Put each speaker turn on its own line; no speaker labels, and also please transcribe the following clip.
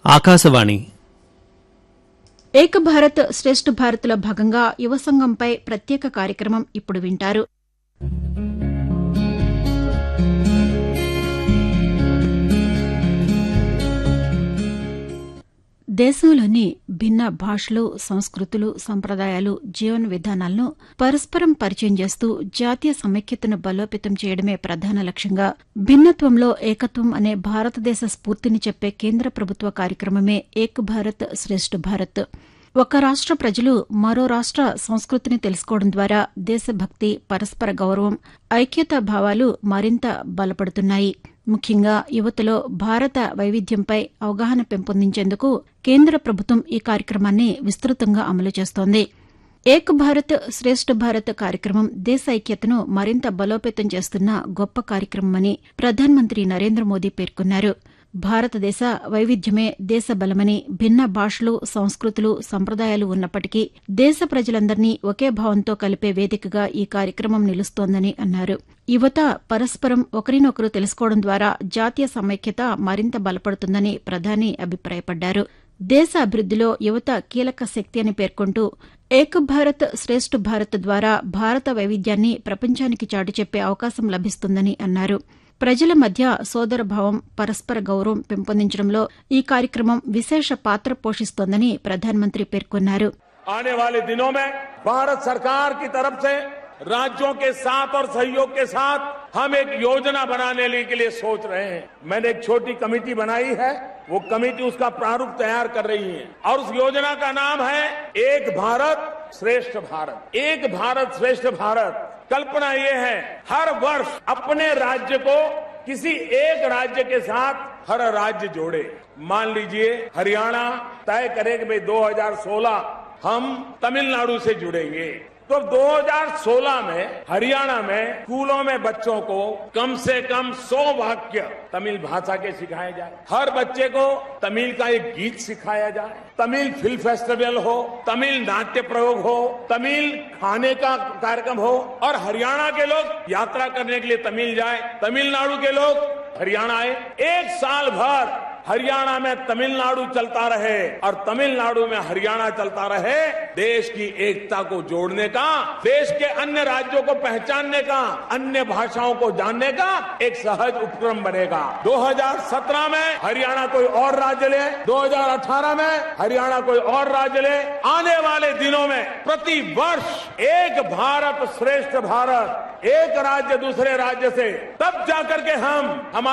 ఆకాశవాణి
ఏక్ భారత్ శ్రేష్ఠ భారత్లో భాగంగా యువ సంఘంపై ప్రత్యేక కార్యక్రమం ఇప్పుడు వింటారు. దేశంలోని భిన్న భాషలు, సంస్కృతులు, సంప్రదాయాలు, జీవన విధానాలను పరస్పరం పరిచయం చేస్తూ జాతీయ సమైక్యతను బలోపేతం చేయడమే ప్రధాన లక్ష్యంగా భిన్నత్వంలో ఏకత్వం అనే భారతదేశ స్ఫూర్తిని చెప్పే కేంద్ర ప్రభుత్వ కార్యక్రమమే ఏక్ భారత్ శ్రేష్ఠ భారత్. ఒక రాష్ట ప్రజలు మరో రాష్ట సంస్కృతిని తెలుసుకోవడం ద్వారా దేశభక్తి, పరస్పర గౌరవం, ఐక్యతా భావాలు మరింత బలపడుతున్నాయి. ముఖ్యంగా యువతలో భారత వైవిధ్యంపై అవగాహన పెంపొందించేందుకు కేంద్ర ప్రభుత్వం ఈ కార్యక్రమాన్ని విస్తృతంగా అమలు చేస్తోంది. ఏక్ భారత్ శ్రేష్ఠ భారత్ కార్యక్రమం దేశ ఐక్యతను మరింత బలోపేతం చేస్తున్న గొప్ప కార్యక్రమమని ప్రధానమంత్రి నరేంద్ర మోదీ పేర్కొన్నారు. భారతదేశ వైవిధ్యమే దేశ బలమని, భిన్న భాషలు, సంస్కృతులు, సంప్రదాయాలు ఉన్నప్పటికీ దేశ ప్రజలందరినీ ఒకే భావంతో కలిపే వేదికగా ఈ కార్యక్రమం నిలుస్తోందని అన్నారు. యువత పరస్పరం ఒకరినొకరు తెలుసుకోవడం ద్వారా జాతీయ సమైక్యత మరింత బలపడుతుందని ప్రధాని అభిప్రాయపడ్డారు. దేశ అభివృద్దిలో యువత కీలక శక్తి అని పేర్కొంటూ ఏక్ భారత్ శ్రేష్ఠ భారత్ ద్వారా భారత వైవిధ్యాన్ని ప్రపంచానికి చాటి చెప్పే అవకాశం లభిస్తుందని అన్నారు. ప్రజల మధ్య సోదరభావం, పరస్పర గౌరవం పెంపొందించడంలో ఈ కార్యక్రమం విశేష పాత్ర పోషిస్తోందని ప్రధానమంత్రి పేర్కొన్నారు.
आने वाले दिनों में भारत सरकार की तरफ से राज्यों के साथ और सहयोग के साथ हम एक योजना बनाने के लिए सोच रहे हैं. मैंने एक छोटी कमेटी बनाई है, वो कमेटी उसका प्रारूप तैयार कर रही है और उस योजना का नाम है एक भारत श्रेष्ठ भारत. एक भारत श्रेष्ठ भारत कल्पना ये है, हर वर्ष अपने राज्य को किसी एक राज्य के साथ हर राज्य जोड़े. मान लीजिए हरियाणा तय करे कि भाई 2016 हम तमिलनाडु से जुड़ेंगे, तो 2016 में हरियाणा में स्कूलों में बच्चों को कम से कम 100 वाक्य तमिल भाषा के सिखाए जाए. हर बच्चे को तमिल का एक गीत सिखाया जाए. तमिल फिल्म फेस्टिवल हो, तमिल नाट्य प्रयोग हो, तमिल खाने का कार्यक्रम हो और हरियाणा के लोग यात्रा करने के लिए तमिल जाए, तमिलनाडु के लोग हरियाणा आए. एक साल भर हरियाणा में तमिलनाडु चलता रहे और तमिलनाडु में हरियाणा चलता रहे. देश की एकता को जोड़ने का, देश के अन्य राज्यों को पहचानने का, अन्य भाषाओं को जानने का एक सहज उपक्रम बनेगा. 2017 में हरियाणा कोई और राज्य ले, 2018 में हरियाणा कोई और राज्य ले. आने वाले दिनों में प्रति वर्ष एक भारत श्रेष्ठ भारत, एक राज्य दूसरे राज्य से, तब जाकर के हम